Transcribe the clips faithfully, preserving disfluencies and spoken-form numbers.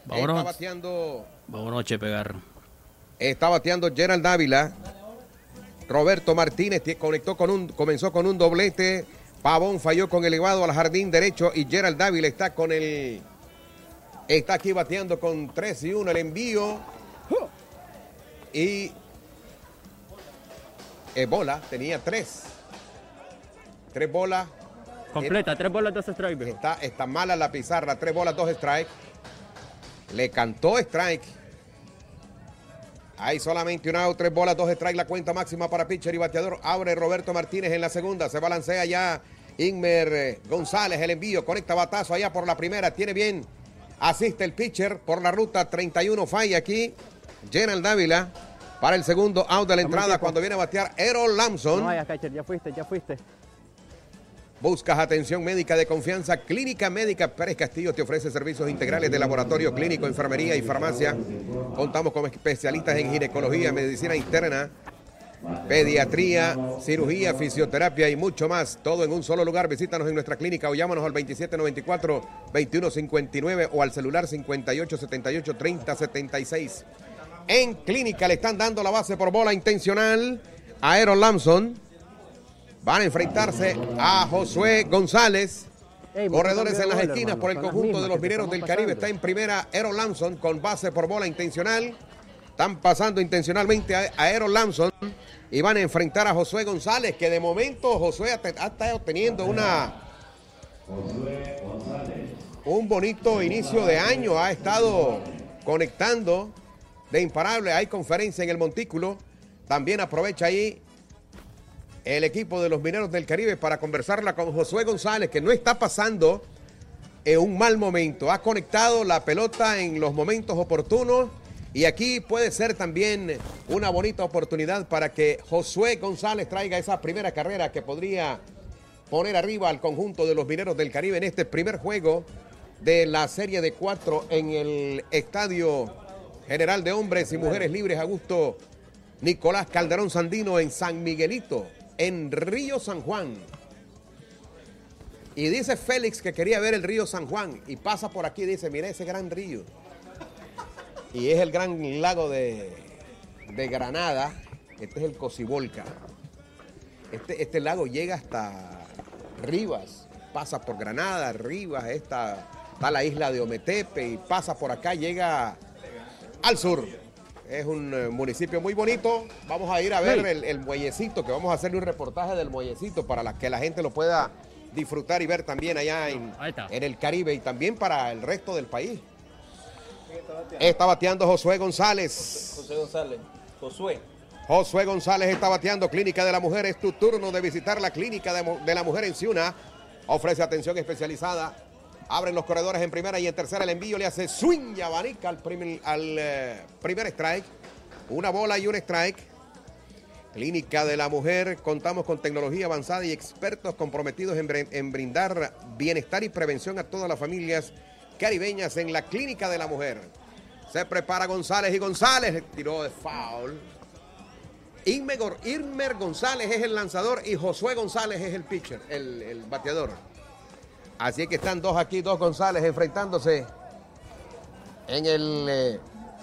Vámonos. Está bateando. Vámonos, Chepe Garra. Está bateando Gerald Dávila. Roberto Martínez conectó con un, comenzó con un doblete. Pavón falló con elevado al jardín derecho y Gerald Dávila está con el. Está aquí bateando con tres y uno el envío. Y eh, bola, tenía tres. Tres bolas. Completa, tres bolas, dos strikes. Está, está mala la pizarra, tres bolas, dos strikes. Le cantó strike. Hay solamente un out, tres bolas, dos strikes, la cuenta máxima para pitcher y bateador. Abre Roberto Martínez en la segunda, se balancea ya Inmer González, el envío, conecta batazo allá por la primera, tiene bien, asiste el pitcher por la ruta treinta y uno, falla aquí Gerald Dávila para el segundo out de la entrada cuando viene a batear Errol Lamson. No vayas, catcher, ya fuiste, ya fuiste. Buscas atención médica de confianza. Clínica Médica Pérez Castillo te ofrece servicios integrales de laboratorio clínico, enfermería y farmacia. Contamos con especialistas en ginecología, medicina interna, pediatría, cirugía, fisioterapia y mucho más. Todo en un solo lugar. Visítanos en nuestra clínica o llámanos al veintisiete noventa y cuatro, veintiuno cincuenta y nueve o al celular cincuenta y ocho setenta y ocho, treinta setenta y seis. En clínica le están dando la base por bola intencional a Errol Lamson. Van a enfrentarse a Josué González. Hey, corredores en las bola, esquinas hermano, por el conjunto de los Mineros del Caribe. Está en primera Errol Lamson con base por bola intencional. Están pasando intencionalmente a, a Errol Lamson y van a enfrentar a Josué González, que de momento Josué ha, ha estado teniendo una un bonito inicio de año. Ha estado conectando de imparable. Hay conferencia en el montículo. También aprovecha ahí el equipo de los Mineros del Caribe para conversarla con Josué González, que no está pasando en un mal momento. Ha conectado la pelota en los momentos oportunos y aquí puede ser también una bonita oportunidad para que Josué González traiga esa primera carrera que podría poner arriba al conjunto de los Mineros del Caribe en este primer juego de la serie de cuatro en el Estadio General de Hombres y Mujeres Libres Augusto Nicolás Calderón Sandino en San Miguelito, en Río San Juan. Y dice Félix que quería ver el río San Juan y pasa por aquí y dice, mira ese gran río. Y es el gran lago de, de Granada. Este es el Cocibolca. Este, este lago llega hasta Rivas, pasa por Granada, Rivas, esta, está la isla de Ometepe y pasa por acá, llega al sur. Es un uh, municipio muy bonito. Vamos a ir a ver el, el muellecito, que vamos a hacerle un reportaje del muellecito para la, que la gente lo pueda disfrutar y ver también allá en, en el Caribe y también para el resto del país. Está bateando Josué González. José González. Josué. Josué González está bateando. Clínica de la Mujer. Es tu turno de visitar la Clínica de, de la Mujer en Ciuna. Ofrece atención especializada. Abren los corredores en primera y en tercera el envío le hace swing y abanica al, primer, al eh, primer strike. Una bola y un strike. Clínica de la Mujer. Contamos con tecnología avanzada y expertos comprometidos en, en brindar bienestar y prevención a todas las familias caribeñas en la Clínica de la Mujer. Se prepara González y González tiró de foul. Irmer, Irmer González es el lanzador y Josué González es el pitcher, el, el bateador. Así que están dos aquí, dos González enfrentándose en el eh,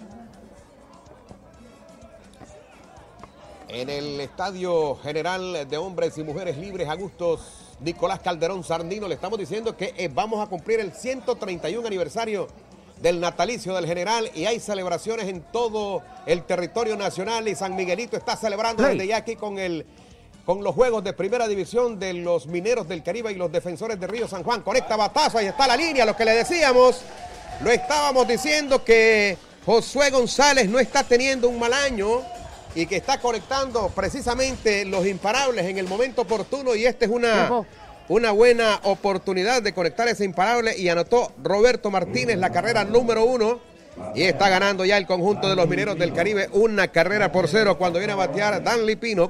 en el Estadio General de Hombres y Mujeres Libres Augusto Nicolás Calderón Sandino. Le estamos diciendo que eh, vamos a cumplir el ciento treinta y uno aniversario del natalicio del general y hay celebraciones en todo el territorio nacional y San Miguelito está celebrando hey. desde ya aquí con el con los juegos de primera división de los Mineros del Caribe y los Defensores de Río San Juan. Conecta batazo, ahí está la línea, lo que le decíamos, lo estábamos diciendo que Josué González no está teniendo un mal año y que está conectando precisamente los imparables en el momento oportuno y esta es una, una buena oportunidad de conectar ese imparable y anotó Roberto Martínez la carrera número uno y está ganando ya el conjunto de los Mineros del Caribe una carrera por cero cuando viene a batear Danley Pinnock.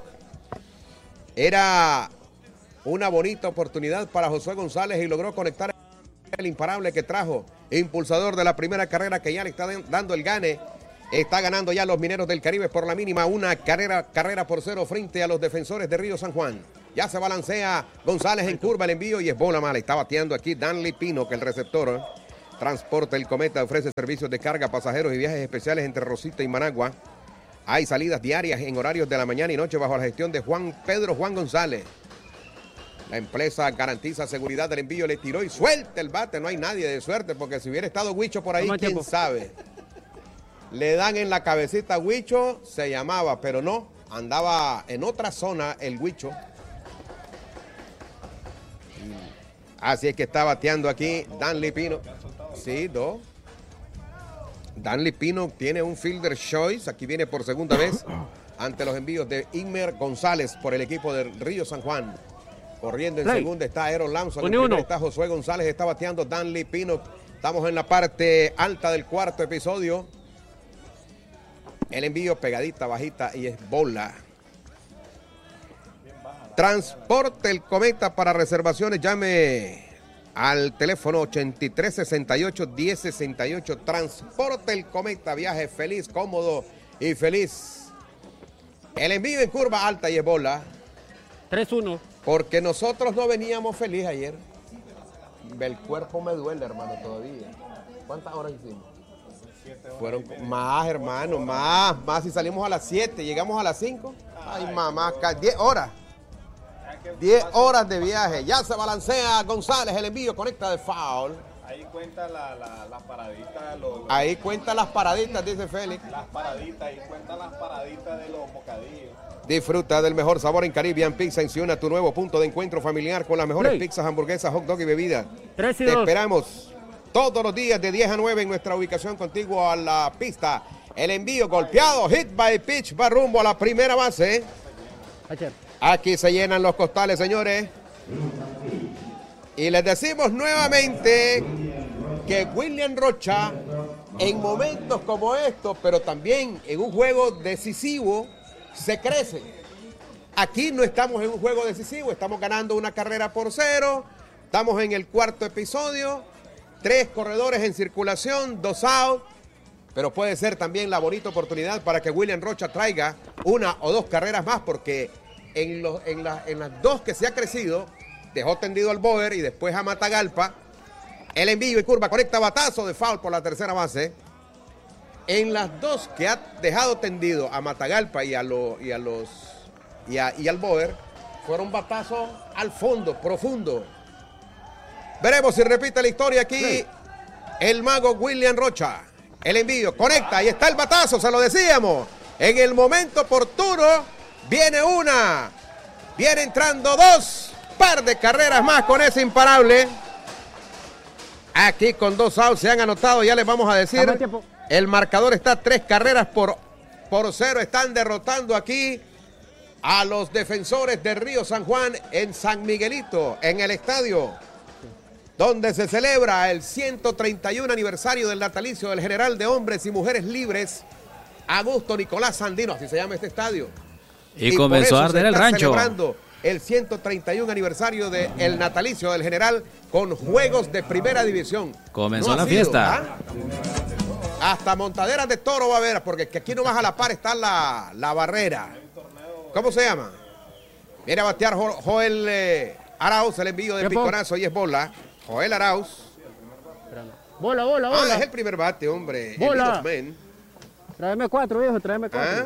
Era una bonita oportunidad para Josué González y logró conectar el imparable que trajo, impulsador de la primera carrera que ya le está dando el gane. Está ganando ya los Mineros del Caribe por la mínima una carrera, carrera por cero frente a los Defensores de Río San Juan. Ya se balancea González en curva el envío y es bola mala. Está bateando aquí Danley Pinnock, el receptor. Transporte El Cometa ofrece servicios de carga, pasajeros y viajes especiales entre Rosita y Managua. Hay salidas diarias en horarios de la mañana y noche bajo la gestión de Juan Pedro Juan González. La empresa garantiza seguridad del envío, le tiró y suelta el bate. No hay nadie de suerte, porque si hubiera estado Huicho por ahí, quién tiempo. sabe. Le dan en la cabecita a Huicho, se llamaba, pero no, andaba en otra zona el Huicho. Así es que está bateando aquí Danley Pino. Sí, dos. Danley Pino tiene un fielder choice, aquí viene por segunda vez ante los envíos de Inmer González por el equipo del Río San Juan. Corriendo en Play. segunda está Aaron Lamson, en primera está Josué González, está bateando Danley Pino. Estamos en la parte alta del cuarto episodio. El envío pegadita, bajita y es bola. Transporte El Cometa para reservaciones, llame al teléfono ochenta y tres sesenta y ocho diez sesenta y ocho. Transporte El Cometa, viaje feliz, cómodo y feliz. El envío en curva alta y es bola. tres uno. Porque nosotros no veníamos feliz ayer. El cuerpo me duele, hermano, todavía. ¿Cuántas horas hicimos? Fueron más, hermano, más, más. Si salimos a las siete, llegamos a las cinco. Ay, mamá, diez horas. diez horas de viaje. Ya se balancea González, el envío conecta de foul. Ahí cuenta la, la, las paraditas. Los, los, ahí cuenta las paraditas, dice Félix. Las paraditas, ahí cuentan las paraditas de los bocadillos. Disfruta del mejor sabor en Caribbean Pizza. Enciona tu nuevo punto de encuentro familiar con las mejores Play. pizzas, hamburguesas, hot dog y bebida. tres y Te dos. esperamos todos los días de diez a nueve en nuestra ubicación contigo a la pista. El envío golpeado, hit by pitch, va rumbo a la primera base. Ayer. Aquí se llenan los costales, señores. Y les decimos nuevamente que William Rocha, en momentos como estos, pero también en un juego decisivo, se crece. Aquí no estamos en un juego decisivo, estamos ganando una carrera por cero, estamos en el cuarto episodio, tres corredores en circulación, dos out, pero puede ser también la bonita oportunidad para que William Rocha traiga una o dos carreras más, porque en, los, en, la, en las dos que se ha crecido, dejó tendido al Boer y después a Matagalpa. El envío y curva conecta batazo de foul por la tercera base. En las dos que ha dejado tendido a Matagalpa y a, lo, y a los y, a, y al Boer, fueron batazos al fondo, profundo. Veremos si repite la historia aquí. Sí. El mago William Rocha. El envío conecta, ahí está el batazo, se lo decíamos. En el momento oportuno viene una, viene entrando dos. Par de carreras más con ese imparable. Aquí con dos outs se han anotado, ya les vamos a decir. El marcador está tres carreras por, por cero. Están derrotando aquí a los defensores de Río San Juan en San Miguelito, en el estadio donde se celebra el ciento treinta y uno aniversario del natalicio del general de hombres y mujeres libres, Augusto Nicolás Sandino, así se llama este estadio. Y, y comenzó a arder el rancho. Celebrando el ciento treinta y uno aniversario del natalicio del general con juegos de primera división. Comenzó no la sido, fiesta. ¿ah? Hasta montaderas de toro va a haber, porque aquí nomás a la par está la, la barrera. ¿Cómo se llama? Viene a batear Jo- Joel eh, Arauz, el envío de piconazo y es bola. Joel Arauz. Bola, bola, bola. Ah, es el primer bate, hombre. Bola. El Tráeme cuatro, viejo, tráeme cuatro. ¿Ah?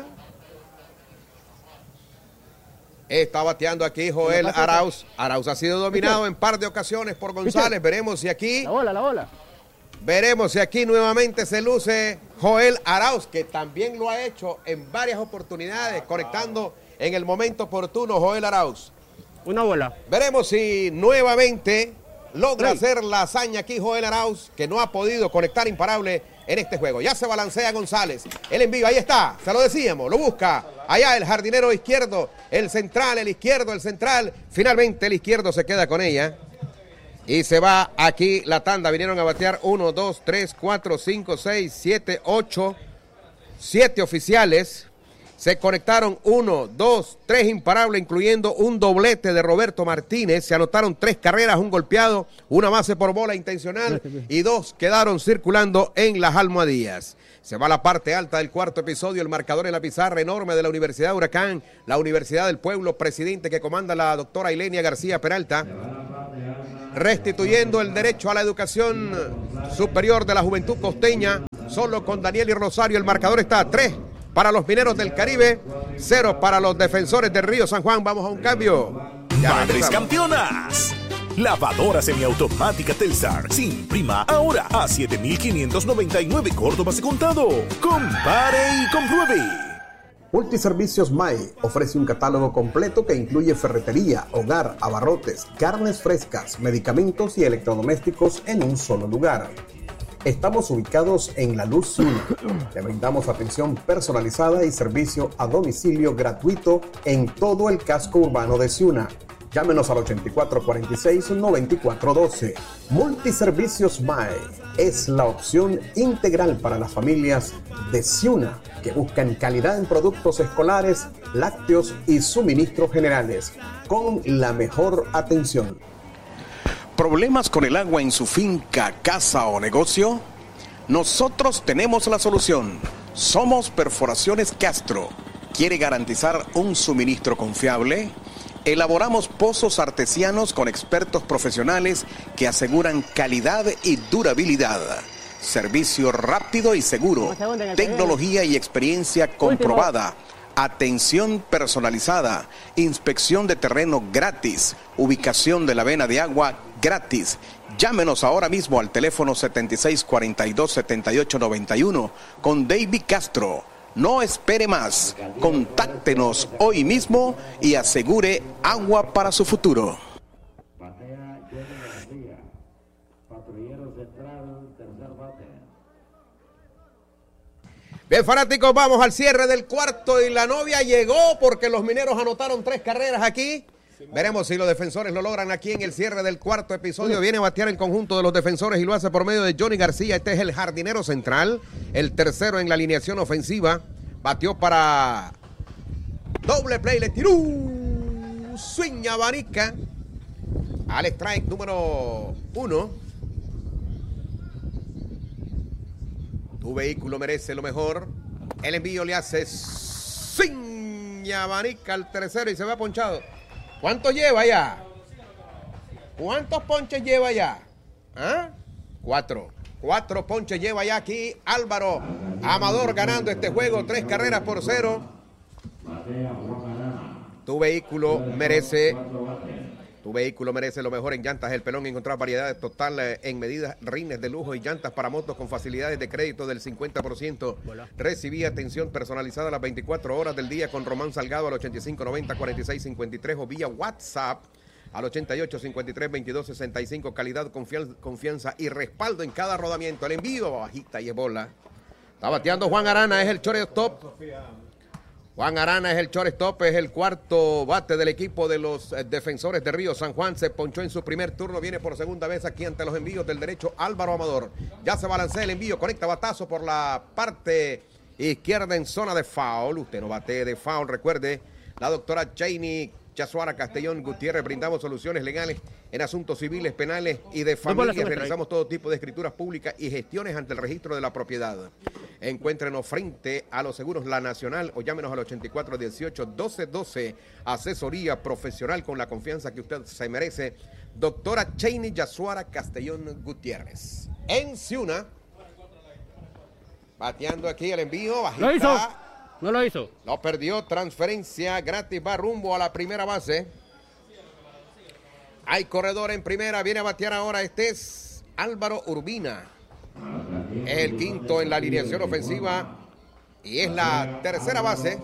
Está bateando aquí Joel Arauz. Arauz ha sido dominado en par de ocasiones por González. Veremos si aquí... La bola, la bola. Veremos si aquí nuevamente se luce Joel Arauz, que también lo ha hecho en varias oportunidades, conectando en el momento oportuno Joel Arauz. Una bola. Veremos si nuevamente logra Play. hacer la hazaña aquí Joel Arauz, que no ha podido conectar imparable en este juego. Ya se balancea González. El envío, ahí está, se lo decíamos, lo busca. Allá el jardinero izquierdo, el central, el izquierdo, el central. Finalmente el izquierdo se queda con ella. Y se va aquí la tanda. Vinieron a batear uno, dos, tres, cuatro, cinco, seis, siete, ocho. Siete oficiales. Se conectaron uno, dos, tres imparables, incluyendo un doblete de Roberto Martínez. Se anotaron tres carreras, un golpeado, una base por bola intencional y dos quedaron circulando en las almohadillas. Se va a la parte alta del cuarto episodio, el marcador en la pizarra enorme de la Universidad de Huracán, la Universidad del Pueblo, presidente que comanda la doctora Ilenia García Peralta, restituyendo el derecho a la educación superior de la juventud costeña, solo con Daniel y Rosario. El marcador está a tres para los Mineros del Caribe, cero para los Defensores del Río San Juan. Vamos a un cambio. Ya ¡Madres regresamos. campeonas! Lavadora semiautomática Telstar sin prima ahora a siete mil quinientos noventa y nueve Córdoba de contado. Compare y compruebe. Multiservicios M A E ofrece un catálogo completo que incluye ferretería, hogar, abarrotes, carnes frescas, medicamentos y electrodomésticos en un solo lugar. Estamos ubicados en La Luz Ciuna. Le brindamos atención personalizada y servicio a domicilio gratuito en todo el casco urbano de Ciuna. Llámenos al ochenta y cuatro cuarenta y seis, noventa y cuatro doce. Multiservicios M A E es la opción integral para las familias de Ciuna que buscan calidad en productos escolares, lácteos y suministros generales con la mejor atención. ¿Problemas con el agua en su finca, casa o negocio? Nosotros tenemos la solución. Somos Perforaciones Castro. ¿Quiere garantizar un suministro confiable? Elaboramos pozos artesianos con expertos profesionales que aseguran calidad y durabilidad. Servicio rápido y seguro. Tecnología y experiencia comprobada. Atención personalizada. Inspección de terreno gratis. Ubicación de la vena de agua gratis. Llámenos ahora mismo al teléfono setenta y seis cuarenta y dos, setenta y ocho noventa y uno con David Castro. No espere más. Contáctenos hoy mismo y asegure agua para su futuro. Bien, fanáticos, vamos al cierre del cuarto y la novia llegó porque los Mineros anotaron tres carreras aquí. Veremos si los defensores lo logran aquí en el cierre del cuarto episodio. Viene a batear el conjunto de los defensores y lo hace por medio de Johnny García. Este es el jardinero central, el tercero en la alineación ofensiva. Batió para doble play, le tiró swing abanica al strike número uno. Tu vehículo merece lo mejor. El envío le hace swing abanica al tercero y se va ponchado. ¿Cuánto lleva ya? ¿Cuántos ponches lleva ya? ¿Ah? Cuatro. Cuatro ponches lleva ya aquí Álvaro Amador ganando este juego. Tres carreras por cero. Tu vehículo merece... Tu vehículo merece lo mejor en Llantas El Pelón. Encontrar variedades total eh, en medidas, rines de lujo y llantas para motos con facilidades de crédito del cincuenta por ciento. Recibí atención personalizada a las veinticuatro horas del día con Román Salgado al ochenta y cinco noventa, cuarenta y seis cincuenta y tres o vía WhatsApp al ochenta y ocho cincuenta y tres veintidós sesenta y cinco. Calidad, confianza, confianza y respaldo en cada rodamiento. El envío bajita y es bola. Está bateando Juan Arana, es el shortstop. Juan Arana es el shortstop, es el cuarto bate del equipo de los eh, defensores de Río San Juan. Se ponchó en su primer turno, viene por segunda vez aquí ante los envíos del derecho Álvaro Amador. Ya se balancea el envío, conecta batazo por la parte izquierda en zona de foul. Usted no bate de foul, recuerde, la doctora Cheney Yasuara Castellón Gutiérrez. Brindamos soluciones legales en asuntos civiles, penales y de familia. Realizamos todo tipo de escrituras públicas y gestiones ante el registro de la propiedad. Encuéntrenos frente a los seguros La Nacional o llámenos al ochenta y cuatro dieciocho doce doce. Asesoría profesional con la confianza que usted se merece. Doctora Cheney Yasuara Castellón Gutiérrez. En Ciuna. Bateando aquí el envío. Bajita. ¿Lo hizo? No lo hizo. Lo perdió. Transferencia gratis. Va rumbo a la primera base. Hay corredor en primera. Viene a batear ahora. Este es Álvaro Urbina. Es el quinto en la alineación ofensiva y es la tercera base.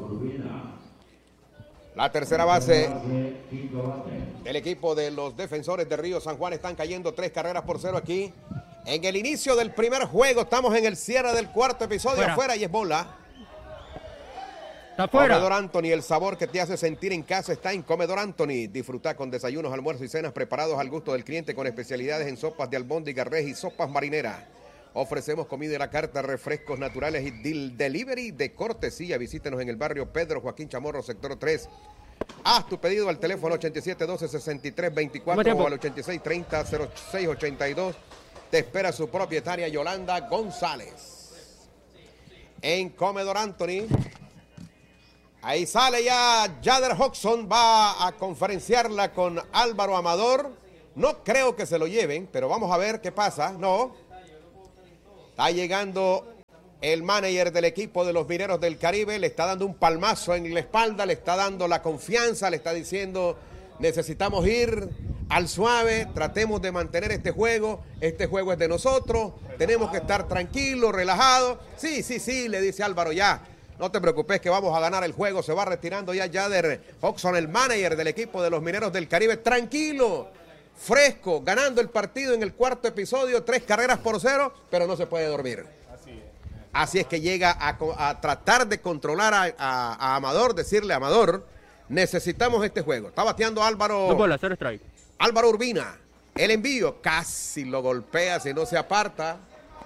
La tercera base del equipo de los defensores de Río San Juan. Están cayendo tres carreras por cero aquí. En el inicio del primer juego, estamos en el cierre del cuarto episodio. Fuera, afuera y es bola. Está fuera. Comedor Anthony, el sabor que te hace sentir en casa está en Comedor Anthony. Disfruta con desayunos, almuerzos y cenas preparados al gusto del cliente con especialidades en sopas de albóndiga, res y sopas marineras. Ofrecemos comida a la carta, refrescos naturales y del delivery de cortesía. Visítenos en el barrio Pedro Joaquín Chamorro, sector tres. Haz tu pedido al teléfono ochenta y siete doce sesenta y tres veinticuatro o al ochenta y seis treinta cero seis ochenta y dos. Te espera su propietaria Yolanda González. En Comedor Anthony, ahí sale ya Jader Hodgson, va a conferenciarla con Álvaro Amador. No creo que se lo lleven, pero vamos a ver qué pasa. No. Está llegando el manager del equipo de los Mineros del Caribe, le está dando un palmazo en la espalda, le está dando la confianza, le está diciendo, necesitamos ir al suave, tratemos de mantener este juego, este juego es de nosotros, tenemos que estar tranquilos, relajados. Sí, sí, sí, le dice Álvaro, ya, no te preocupes que vamos a ganar el juego, se va retirando ya Jader Hodgson, el manager del equipo de los Mineros del Caribe, tranquilo, fresco, ganando el partido en el cuarto episodio, tres carreras por cero, pero no se puede dormir. Así es que llega a, a tratar de controlar a, a, a Amador, decirle a Amador, necesitamos este juego. Está bateando Álvaro. Dos bolas, cero strike. Álvaro Urbina. El envío casi lo golpea si no se aparta.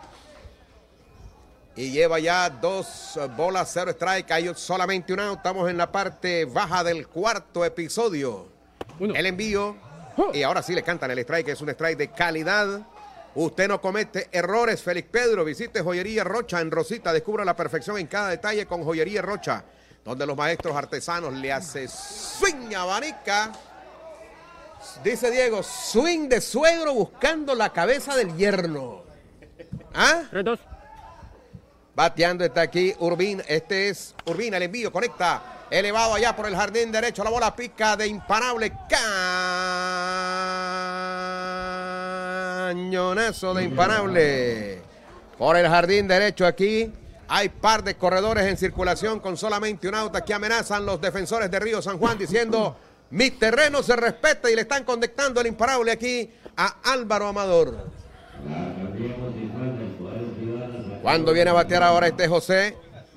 Y lleva ya dos bolas, cero strike. Hay solamente un out. Estamos en la parte baja del cuarto episodio. Uno. El envío. Y ahora sí le cantan el strike. Es un strike de calidad. Usted no comete errores, Félix Pedro. Visite Joyería Rocha en Rosita. Descubra la perfección en cada detalle con Joyería Rocha, donde los maestros artesanos le hacen swing abanica. Dice Diego, swing de suegro buscando la cabeza del yerno. ¿Ah? tres dos. Bateando está aquí Urbina. Este es Urbina, el envío, conecta. Elevado allá por el jardín derecho. La bola pica de imparable. Cañonazo de imparable. Por el jardín derecho aquí. Hay par de corredores en circulación con solamente un out. Aquí amenazan los defensores de Río San Juan diciendo, mi terreno se respeta, y le están conectando el imparable aquí a Álvaro Amador. Cuando viene a batear ahora este José.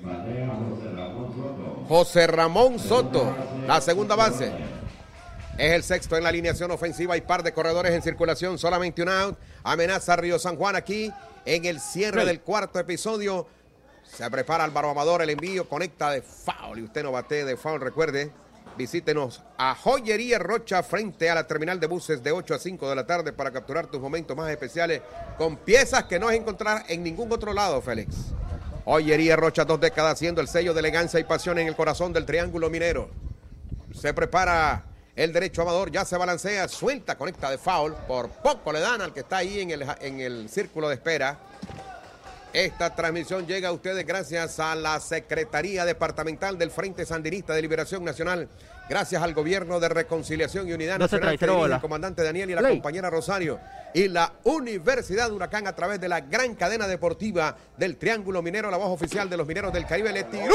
José Ramón Soto, la segunda base. Es el sexto en la alineación ofensiva. Hay par de corredores en circulación, solamente un out. Amenaza Río San Juan aquí en el cierre del cuarto episodio. Se prepara Álvaro Amador, el envío, conecta de foul. Y usted no bate de foul, recuerde. Visítenos a Joyería Rocha frente a la terminal de buses de ocho a cinco de la tarde para capturar tus momentos más especiales con piezas que no vas a encontrar en ningún otro lado, Félix. Joyería Rocha, dos décadas siendo el sello de elegancia y pasión en el corazón del Triángulo Minero. Se prepara el derecho Amador, ya se balancea, suelta, conecta de foul. Por poco le dan al que está ahí en el, en el círculo de espera. Esta transmisión llega a ustedes gracias a la Secretaría Departamental del Frente Sandinista de Liberación Nacional, gracias al Gobierno de Reconciliación y Unidad Nacional, que dirige el comandante Daniel y la Play. Compañera Rosario, y la Universidad de Huracán a través de la gran cadena deportiva del Triángulo Minero. La voz oficial de los Mineros del Caribe le tiró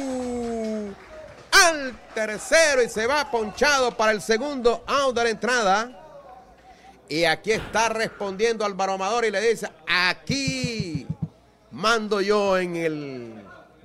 al tercero y se va ponchado para el segundo out de la entrada. Y aquí está respondiendo Álvaro Amador y le dice, aquí mando yo en el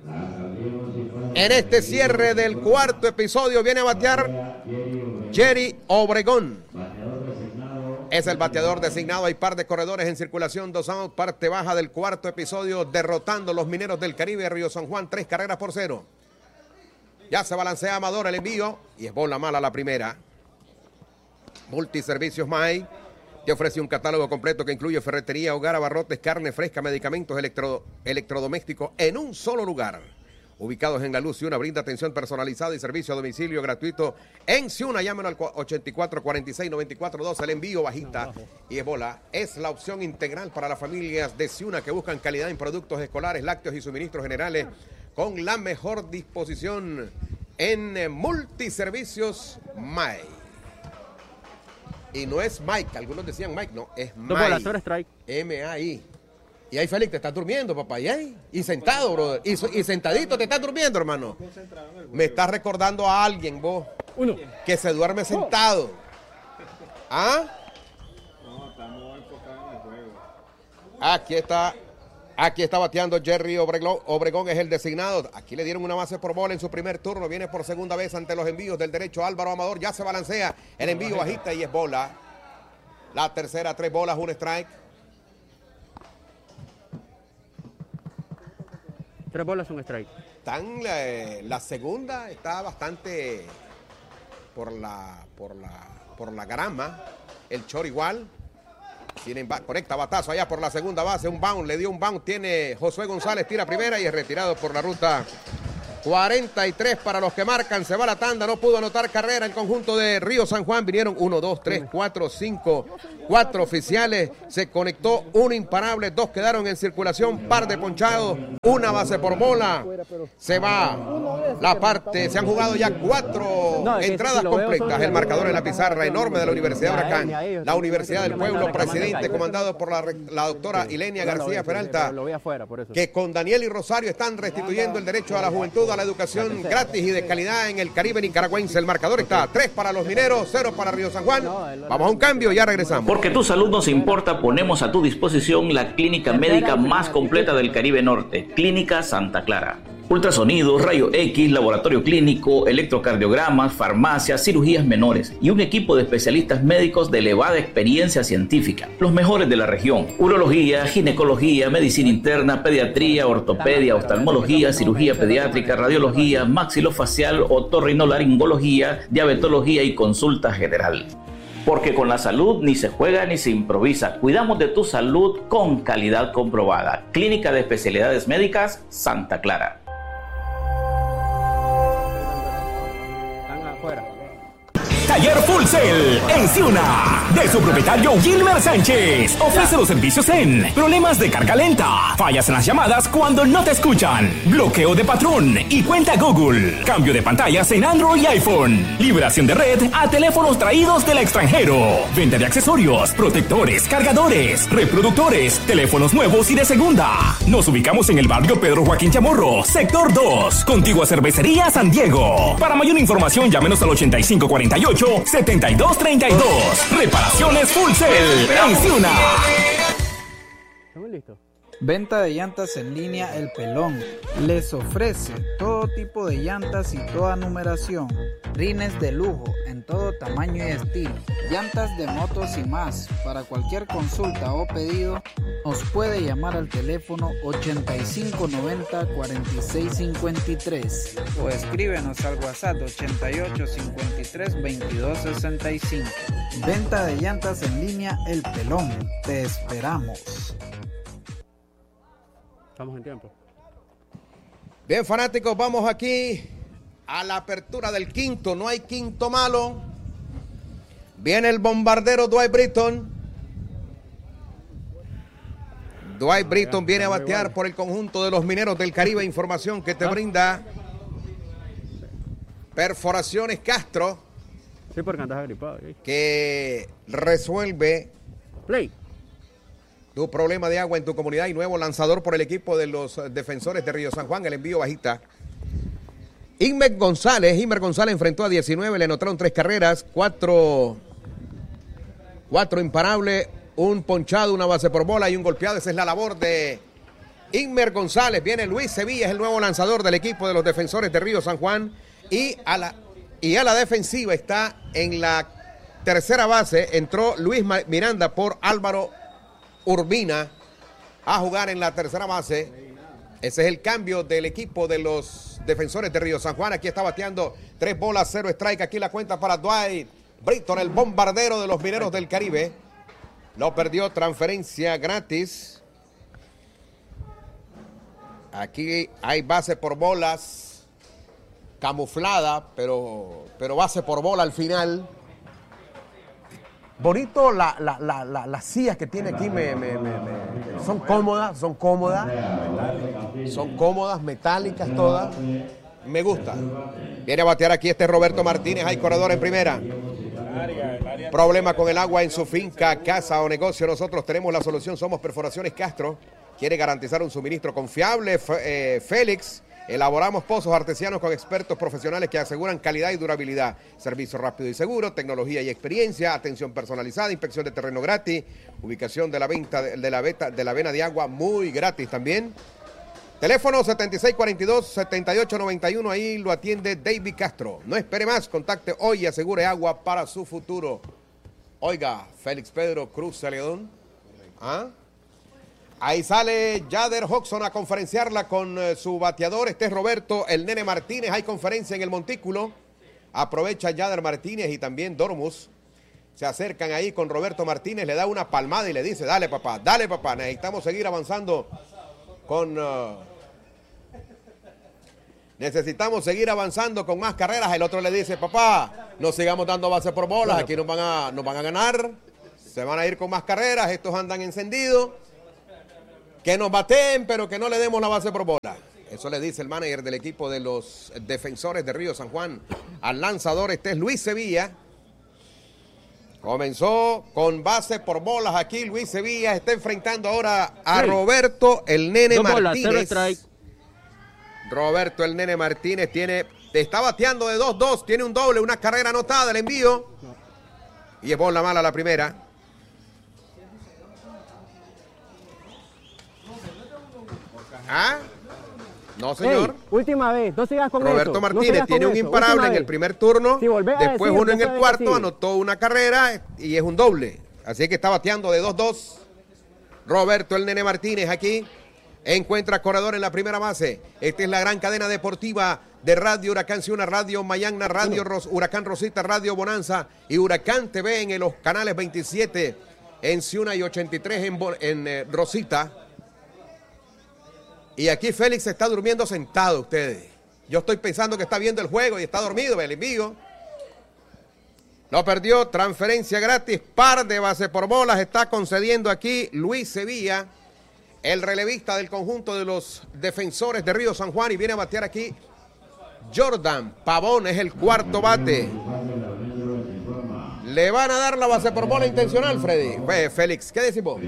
en este cierre del cuarto episodio. Viene a batear Jerry Obregón. Es el bateador designado. Hay par de corredores en circulación, dos out, parte baja del cuarto episodio, derrotando los Mineros del Caribe Río San Juan, tres carreras por cero. Ya se balancea Amador, el envío, y es bola mala la primera. Multiservicios May te ofrece un catálogo completo que incluye ferretería, hogar, abarrotes, carne fresca, medicamentos, electro, electrodomésticos en un solo lugar. Ubicados en La Luz, Ciuna, brinda atención personalizada y servicio a domicilio gratuito en Ciuna. Llámenos al ochenta y cuatro cuarenta y seis noventa y cuatro doce. El envío bajita y es bola. Es la opción integral para las familias de Ciuna que buscan calidad en productos escolares, lácteos y suministros generales con la mejor disposición en Multiservicios May. Y no es Mike, algunos decían Mike, no, es May. Dos bolas, cero strike. M A I. Y ahí, Félix, te estás durmiendo, papá. Y ahí, y sentado, brother. Y, y sentadito te estás durmiendo, hermano. Me estás recordando a alguien, vos. Uno. Que se duerme sentado. ¿Ah? No, estamos enfocados en el juego. Aquí está. Aquí está bateando Jerry Obregón. Obregón es el designado. Aquí le dieron una base por bola en su primer turno. Viene por segunda vez ante los envíos del derecho Álvaro Amador. Ya se balancea. El envío bajita y es bola. La tercera, tres bolas, un strike. Tres bolas, un strike. Tan, la, la segunda está bastante por la, por la, por la grama. El short igual. Tienen, conecta batazo allá por la segunda base. Un bound, le dio un bound. Tiene Josué González, tira primera y es retirado por la ruta. cuarenta y tres para los que marcan. Se va la tanda. No pudo anotar carrera el conjunto de Río San Juan. Vinieron uno, dos, tres, cuatro, cinco, cuatro oficiales. Se conectó un imparable. Dos quedaron en circulación. Par de ponchados. Una base por bola. Se va la parte. Se han jugado ya cuatro no, entradas si completas. El marcador en la pizarra enorme de la Universidad de Huracán. La Universidad del Pueblo. Presidente comandado por la, la doctora Ilenia García Peralta. Que con Daniel y Rosario están restituyendo el derecho a la juventud, a la educación gratis y de calidad en el Caribe nicaragüense. El marcador está tres para los mineros, cero para Río San Juan. Vamos a un cambio, ya regresamos. Porque tu salud nos importa, ponemos a tu disposición la clínica médica más completa del Caribe Norte, Clínica Santa Clara. Ultrasonido, rayo X, laboratorio clínico, electrocardiogramas, farmacias, cirugías menores y un equipo de especialistas médicos de elevada experiencia científica. Los mejores de la región. Urología, ginecología, medicina interna, pediatría, ortopedia, oftalmología, cirugía pediátrica, radiología, maxilofacial, otorrinolaringología, diabetología y consulta general. Porque con la salud ni se juega ni se improvisa. Cuidamos de tu salud con calidad comprobada. Clínica de Especialidades Médicas Santa Clara. Taller Full Cell en Ciuna, de su propietario Gilmer Sánchez. Ofrece los servicios en problemas de carga lenta, fallas en las llamadas cuando no te escuchan, bloqueo de patrón y cuenta Google, cambio de pantallas en Android y iPhone, liberación de red a teléfonos traídos del extranjero, venta de accesorios, protectores, cargadores, reproductores, teléfonos nuevos y de segunda. Nos ubicamos en el barrio Pedro Joaquín Chamorro, sector dos, contigua Cervecería San Diego. Para mayor información llámenos al ochenta y cinco cuarenta y ocho setenta y dos treinta y dos. Reparaciones Full Cell en Ciuna. ¿Estamos listos? Venta de llantas en línea El Pelón. Les ofrece todo tipo de llantas y toda numeración. Rines de lujo en todo tamaño y estilo. Llantas de motos y más. Para cualquier consulta o pedido, nos puede llamar al teléfono ochenta y cinco noventa cuarenta y seis cincuenta y tres o escríbenos al WhatsApp ochenta y ocho cincuenta y tres veintidós sesenta y cinco. Venta de llantas en línea El Pelón. Te esperamos. Estamos en tiempo. Bien, fanáticos, vamos aquí a la apertura del quinto. No hay quinto malo. Viene el bombardero Dwight Britton. Dwight Britton viene a batear por el conjunto de los Mineros del Caribe. Información que te brinda Perforaciones Castro. Sí, porque andas agripado. ¿Sí? Que resuelve Play. tu problema de agua en tu comunidad y nuevo lanzador por el equipo de los defensores de Río San Juan. El envío bajita. Inmer González. Inmer González enfrentó a diecinueve. Le anotaron tres carreras. Cuatro, cuatro imparables. Un ponchado, una base por bola y un golpeado. Esa es la labor de Inmer González. Viene Luis Sevilla, es el nuevo lanzador del equipo de los defensores de Río San Juan. Y a la, y a la defensiva está en la tercera base. Entró Luis Miranda por Álvaro Urbina a jugar en la tercera base. Ese es el cambio del equipo de los defensores de Río San Juan. Aquí está bateando tres bolas, cero strike. Aquí la cuenta para Dwight Britton, el bombardero de los Mineros del Caribe. No perdió, transferencia gratis. Aquí hay base por bolas camuflada, pero, pero base por bola al final. Bonito la, la, la, la, las sillas que tiene aquí, me, me, me, me, son cómodas, son cómodas, son cómodas, metálicas todas. Me gusta. Viene a batear aquí este Roberto Martínez, hay corredor en primera. Problema con el agua en su finca, casa o negocio. Nosotros tenemos la solución, somos Perforaciones Castro. Quiere garantizar un suministro confiable, F eh, Félix. Elaboramos pozos artesianos con expertos profesionales que aseguran calidad y durabilidad. Servicio rápido y seguro, tecnología y experiencia, atención personalizada, inspección de terreno gratis, ubicación de la venta de, de la beta, de la vena de agua muy gratis también. Teléfono setenta y seis cuarenta y dos, setenta y ocho noventa y uno, ahí lo atiende David Castro. No espere más, contacte hoy y asegure agua para su futuro. Oiga, Félix Pedro Cruz Celedón. ¿Ah? Ahí sale Jader Hodgson a conferenciarla con eh, su bateador. Este es Roberto, el Nene Martínez. Hay conferencia en el montículo. Aprovecha Jader Martínez y también Dormus. Se acercan ahí con Roberto Martínez. Le da una palmada y le dice, dale papá, dale papá. Necesitamos seguir avanzando con... Uh, necesitamos seguir avanzando con más carreras. El otro le dice, papá, no sigamos dando base por bolas. Aquí nos van a, nos van a ganar. Se van a ir con más carreras. Estos andan encendidos. Que nos baten, pero que no le demos la base por bola. Eso le dice el manager del equipo de los Defensores de Río San Juan al lanzador. Este es Luis Sevilla. Comenzó con base por bolas aquí. Luis Sevilla está enfrentando ahora a sí. Roberto el Nene Dos Martínez. Bolas, Roberto el Nene Martínez tiene, está bateando de dos dos. Tiene un doble, una carrera anotada. El envío. Y es bola mala la primera. ¿Ah? No, señor. Hey, última vez, no sigas con Roberto eso. Martínez No tiene un eso. imparable última en el vez. primer turno. Si después decir, uno en el cuarto, decir. anotó una carrera y es un doble. Así que está bateando de dos dos. Roberto el Nene Martínez aquí. Encuentra corredor en la primera base. Esta es la gran cadena deportiva de Radio Huracán Ciuna, Radio Mayagna, Radio Ros, Huracán Rosita, Radio Bonanza y Huracán T V en los canales veintisiete en Ciuna y ochenta y tres en, en eh, Rosita. Y aquí Félix está durmiendo sentado, ustedes. Yo estoy pensando que está viendo el juego y está dormido, el envío. Lo perdió, transferencia gratis, par de base por bolas. Está concediendo aquí Luis Sevilla, el relevista del conjunto de los Defensores de Río San Juan. Y viene a batear aquí Jordan Pavón, es el cuarto bate. Le van a dar la base por bola intencional, Freddy. Pues, Félix, ¿qué decimos?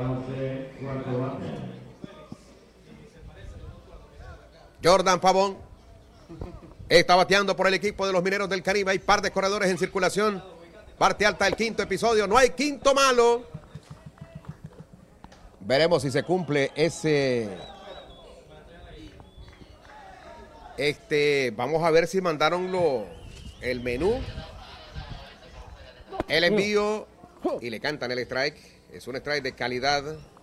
Jordan Pavón está bateando por el equipo de los Mineros del Caribe. Hay par de corredores en circulación. Parte alta del quinto episodio. No hay quinto malo. Veremos si se cumple ese... Este, vamos a ver si mandaron lo, el menú. El envío. Y le cantan el strike. Es un strike de calidad.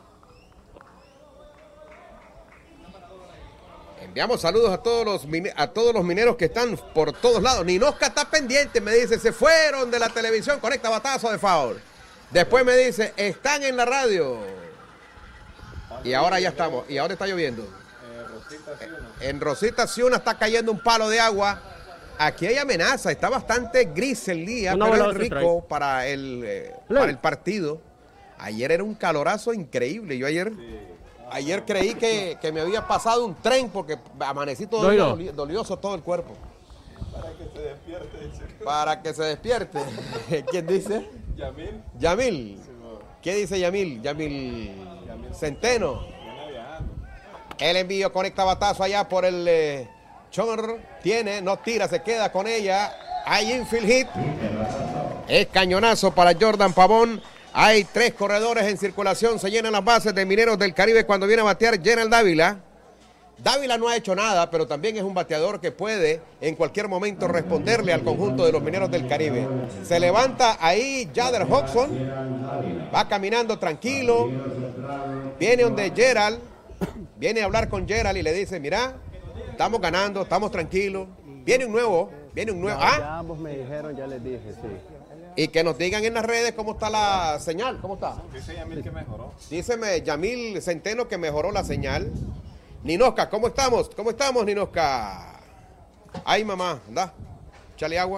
Enviamos saludos a todos los a todos los mineros que están por todos lados. Ninosca está pendiente, me dice, se fueron de la televisión, conecta batazo de foul. Después me dice, están en la radio. Y ahora ya estamos, y ahora está lloviendo. En Rosita Ciuna está cayendo un palo de agua. Aquí hay amenaza, está bastante gris el día, no, pero es rico para el, eh, para el partido. Ayer era un calorazo increíble, yo ayer... Sí. Ayer creí que, que me había pasado un tren porque amanecí todo doli, dolioso todo el cuerpo. Para que se despierte. Para que se despierte. ¿Quién dice? Yamil. Yamil. ¿Qué dice Yamil? Yamil, Yamil. Centeno. El envío conecta batazo allá por el eh, Chor. Tiene, no tira, se queda con ella. Hay infield hit. Es cañonazo para Jordan Pavón. Hay tres corredores en circulación, se llenan las bases de Mineros del Caribe cuando viene a batear Gerald Dávila. Dávila no ha hecho nada, pero también es un bateador que puede en cualquier momento responderle al conjunto de los Mineros del Caribe. Se levanta ahí Jader Hodgson, va caminando tranquilo, viene donde Gerald, viene a hablar con Gerald y le dice, mira, estamos ganando, estamos tranquilos, viene un nuevo, viene un nuevo. No, ¿Ah? ya ambos me dijeron, ya les dije, sí. Y que nos digan en las redes cómo está la señal, ¿cómo está? Dice Yamil que mejoró. Díceme Yamil Centeno que mejoró la señal. Ninosca, ¿cómo estamos? ¿Cómo estamos, Ninosca? Ay, mamá, anda, échale agua.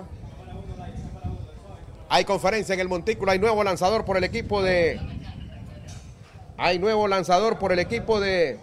Hay conferencia en el montículo, hay nuevo lanzador por el equipo de... Hay nuevo lanzador por el equipo de...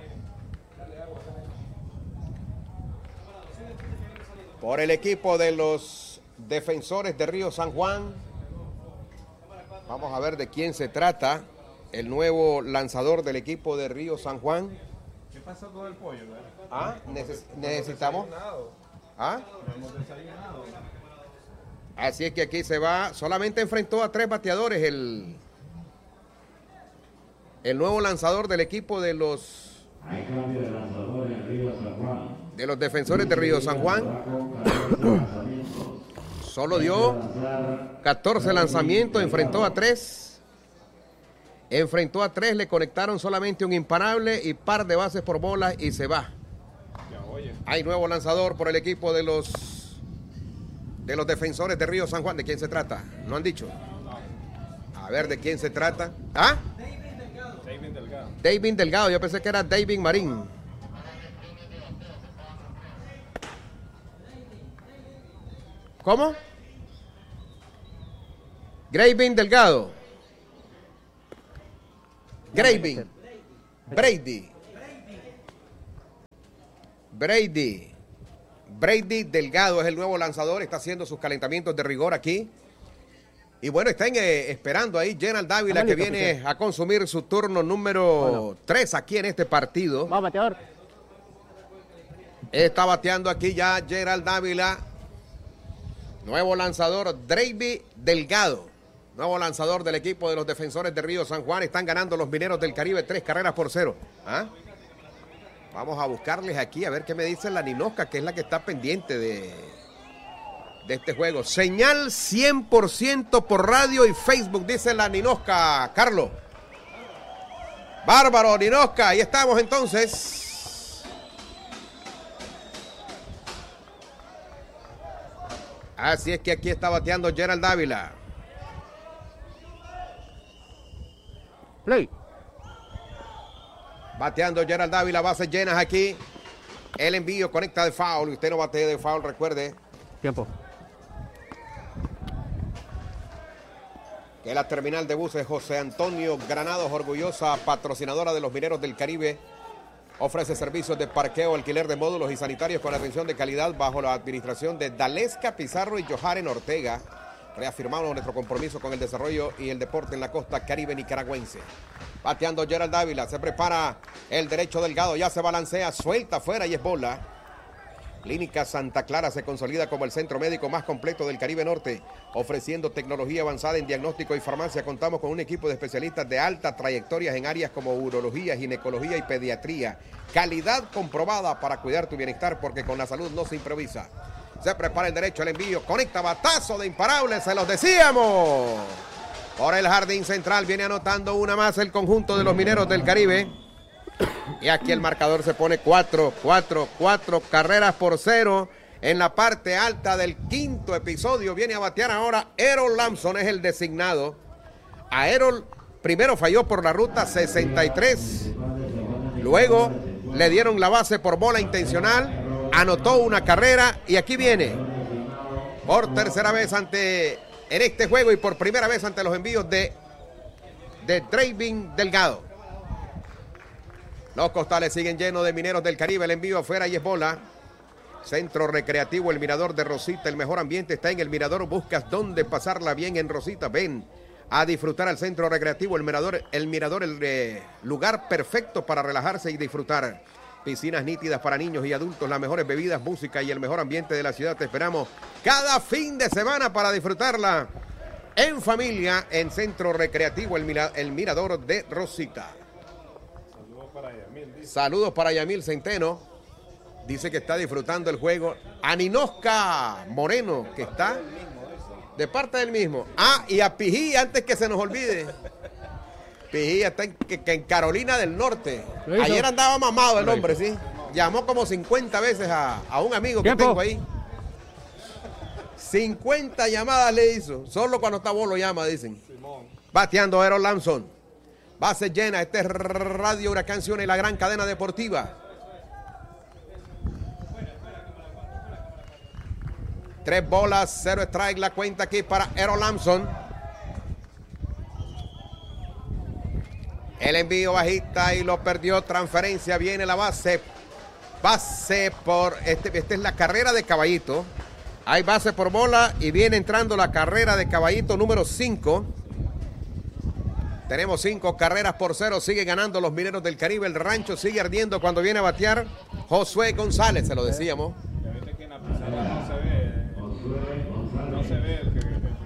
Por el equipo de los... Defensores de Río San Juan. Vamos a ver de quién se trata. El nuevo lanzador del equipo de Río San Juan. ¿Qué pasó con el pollo? ¿Verdad? Ah, neces necesitamos. ¿Ah? No hemos desayunado. Así es que aquí se va. Solamente enfrentó a tres bateadores el, el nuevo lanzador del equipo de los de los Defensores de Río San Juan. Solo dio catorce lanzamientos, enfrentó a tres. Enfrentó a tres, le conectaron solamente un imparable y par de bases por bolas y se va. Hay nuevo lanzador por el equipo de los de los defensores de Río San Juan. ¿De quién se trata? ¿No han dicho? A ver, ¿de quién se trata? ¿Ah? David Delgado. David Delgado, yo pensé que era David Marín. ¿Cómo? Gravin Delgado. Gravin. Brady. Brady. Brady Delgado es el nuevo lanzador, está haciendo sus calentamientos de rigor aquí. Y bueno, están eh, esperando ahí Gerald Dávila, que viene a consumir su turno número tres aquí en este partido. Va, bateador. Está bateando aquí ya Gerald Dávila. Nuevo lanzador, David Delgado. Nuevo lanzador del equipo de los defensores de Río San Juan. Están ganando los Mineros del Caribe tres carreras por cero. ¿Ah? Vamos a buscarles aquí a ver qué me dice la Ninosca, que es la que está pendiente de, de este juego. Señal cien por ciento por radio y Facebook, dice la Ninosca. Carlos. Bárbaro, Ninosca. Ahí estamos entonces. Así es que aquí está bateando Gerald Dávila. Play. Bateando Gerald Dávila, bases llenas aquí. El envío conecta de foul. Usted no batea de foul, recuerde. Tiempo. Que la terminal de buses José Antonio Granados, orgullosa patrocinadora de los Mineros del Caribe, ofrece servicios de parqueo, alquiler de módulos y sanitarios con atención de calidad bajo la administración de Dalesca Pizarro y Joharen Ortega. Reafirmamos nuestro compromiso con el desarrollo y el deporte en la costa caribe nicaragüense. Bateando Gerald Dávila, se prepara el derecho Delgado, ya se balancea, suelta afuera y es bola. Clínica Santa Clara se consolida como el centro médico más completo del Caribe Norte, ofreciendo tecnología avanzada en diagnóstico y farmacia. Contamos con un equipo de especialistas de alta trayectoria en áreas como urología, ginecología y pediatría. Calidad comprobada para cuidar tu bienestar, porque con la salud no se improvisa. Se prepara el derecho al envío, conecta batazo de imparable, se los decíamos. Por el jardín central viene anotando una más el conjunto de los Mineros del Caribe. Y aquí el marcador se pone cuatro, cuatro, cuatro carreras por cero. En la parte alta del quinto episodio viene a batear ahora Errol Lamson, es el designado. A Errol primero falló por la ruta sesenta y tres. Luego le dieron la base por bola intencional. Anotó una carrera y aquí viene por tercera vez ante en este juego y por primera vez ante los envíos de, de David Delgado. Los costales siguen llenos de Mineros del Caribe. El envío afuera y es bola. Centro recreativo, el Mirador de Rosita. El mejor ambiente está en el Mirador. Buscas dónde pasarla bien en Rosita. Ven a disfrutar al centro recreativo, el Mirador, el Mirador, el eh, lugar perfecto para relajarse y disfrutar. Piscinas nítidas para niños y adultos, las mejores bebidas, música y el mejor ambiente de la ciudad. Te esperamos cada fin de semana para disfrutarla en familia en Centro Recreativo, el, Mira, el Mirador de Rosita. Saludos para Yamil. Dice. Saludos para Yamil Centeno. Dice que está disfrutando el juego. A Ninosca Moreno, que está de parte del mismo. Ah, y a Pijí, antes que se nos olvide. Pijí está en, que, que en Carolina del Norte. Ayer andaba mamado el hombre, ¿sí? Llamó como cincuenta veces a, a un amigo que tengo ahí. cincuenta llamadas le hizo. Solo cuando está vos lo llama, dicen. Bateando Errol Lamson. Base llena. Este es Radio Huracán Ciuna y la gran cadena deportiva. Tres bolas, cero strike. La cuenta aquí para Errol Lamson. El envío bajita y lo perdió. Transferencia, viene la base. Base por... Este, esta es la carrera de Caballito. Hay base por bola y viene entrando la carrera de Caballito número cinco. Tenemos cinco carreras por cero. Sigue ganando los Mineros del Caribe. El rancho sigue ardiendo cuando viene a batear Josué González, se lo decíamos. Ya viste que en la pizarra no se ve. No se ve el que...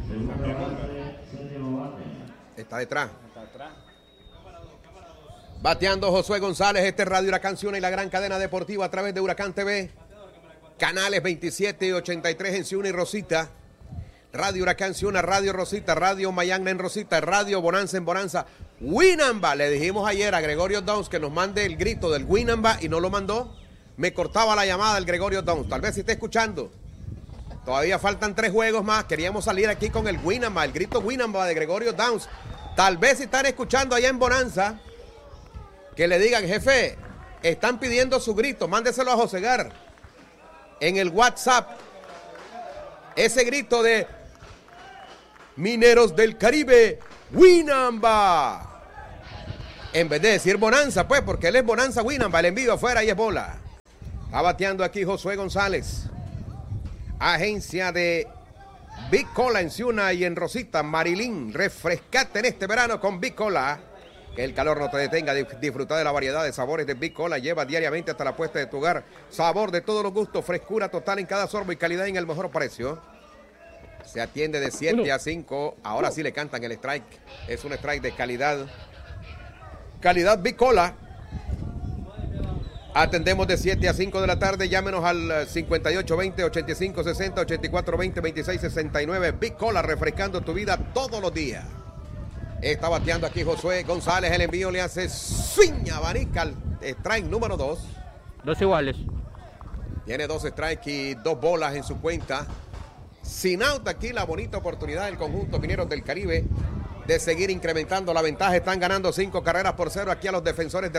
Está detrás. Está atrás. Bateando Josué González, este es Radio Huracán Ciuna y la gran cadena deportiva a través de Huracán T V. Canales veintisiete y ochenta y tres en Ciuna y Rosita. Radio Huracán Ciuna, Radio Rosita, Radio Mayagna en Rosita, Radio Bonanza en Bonanza. Winamba, le dijimos ayer a Gregorio Downs que nos mande el grito del Winamba y no lo mandó. Me cortaba la llamada el Gregorio Downs. Tal vez si está escuchando. Todavía faltan tres juegos más. Queríamos salir aquí con el Winamba, el grito Winamba de Gregorio Downs. Tal vez si están escuchando allá en Bonanza, que le digan, jefe, están pidiendo su grito, mándeselo a Josegar en el WhatsApp. Ese grito de Mineros del Caribe, Winamba. En vez de decir Bonanza, pues, porque él es Bonanza Winamba, el envío afuera y es bola. Está bateando aquí Josué González. Agencia de Big Cola en Ciuna y en Rosita. Marilyn, refrescate en este verano con Big Cola. Que el calor no te detenga. Disfruta de la variedad de sabores de Big Cola. Lleva diariamente hasta la puesta de tu hogar. Sabor de todos los gustos, frescura total en cada sorbo y calidad en el mejor precio. Se atiende de siete a cinco. Ahora sí le cantan el strike. Es un strike de calidad. Calidad Big Cola. Atendemos de siete a cinco de la tarde. Llámenos al cincuenta y ocho veinte, ochenta y cinco sesenta, ochenta y cuatro veinte, veintiséis sesenta y nueve. Big Cola, refrescando tu vida todos los días. Está bateando aquí Josué González. El envío le hace swing, abanica al strike número dos. Dos iguales. Tiene dos strikes y dos bolas en su cuenta. Sin out aquí la bonita oportunidad del conjunto Mineros del Caribe de seguir incrementando la ventaja. Están ganando cinco carreras por cero aquí a los defensores de